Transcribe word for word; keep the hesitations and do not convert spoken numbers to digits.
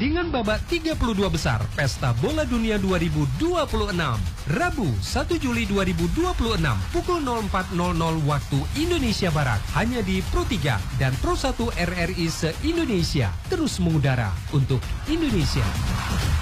pertandingan babak tiga puluh dua besar Pesta Bola Dunia dua ribu dua puluh enam. Rabu satu Juli dua ribu dua puluh enam pukul nol empat nol nol waktu Indonesia Barat. Hanya di Pro tiga dan Pro satu R R I se-Indonesia. Terus mengudara untuk Indonesia.